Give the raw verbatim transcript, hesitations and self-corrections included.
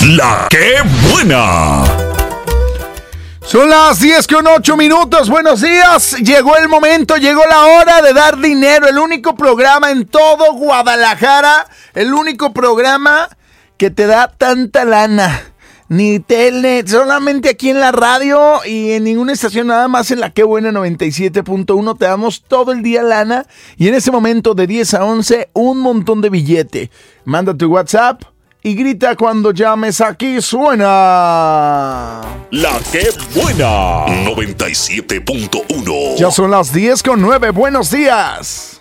La que buena. Son las diez con ocho minutos, buenos días, llegó el momento, llegó la hora de dar dinero, el único programa en todo Guadalajara, el único programa que te da tanta lana, ni tele, solamente aquí en la radio y en ninguna estación, nada más en la que buena noventa y siete punto uno, te damos todo el día lana y en ese momento de diez a once un montón de billete. Manda tu WhatsApp y grita cuando llames, aquí suena La que buena noventa y siete punto uno. Ya son las diez con nueve, buenos días.